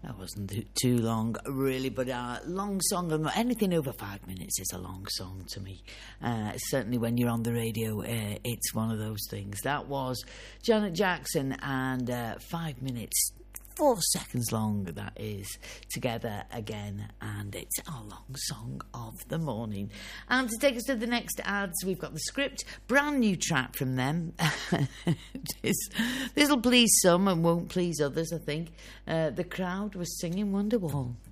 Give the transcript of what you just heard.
That wasn't too long, really, but a long song, anything over 5 minutes is a long song to me. Certainly when you're on the radio, it's one of those things. That was Janet Jackson, and 5 minutes, 4 seconds long, that is, Together Again, and it's our long song of the morning. And to take us to the next ads, we've got The Script, brand new track from them. This'll please some and won't please others, I think. The Crowd was singing Wonderwall.